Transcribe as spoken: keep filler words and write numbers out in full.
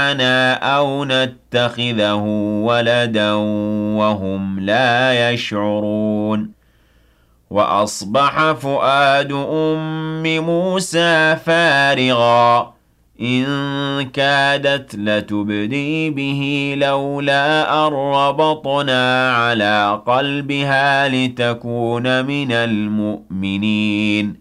أَوْ نَتَّخِذَهُ وَلَدًا وَهُمْ لَا يَشْعُرُونَ وَأَصْبَحَ فُؤَادُ أُمِّ مُوسَىٰ فَارِغًا إِن كَادَتْ لَتُبْدِي بِهِ لَوْلَا أَن رَّبَطْنَا عَلَىٰ قَلْبِهَا لِتَكُونَ مِنَ الْمُؤْمِنِينَ